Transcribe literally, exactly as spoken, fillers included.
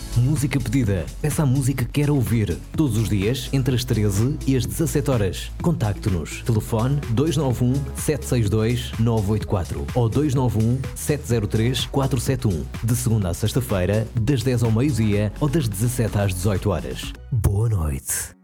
Música pedida. Peça a música que quer ouvir. Todos os dias, entre as treze e as dezassete horas. Contacte-nos. Telefone dois nove um, sete seis dois, nove oito quatro ou dois nove um, sete zero três, quatro sete um. De segunda a sexta-feira, das dez ao meio-dia ou das dezassete às dezoito horas. Boa noite.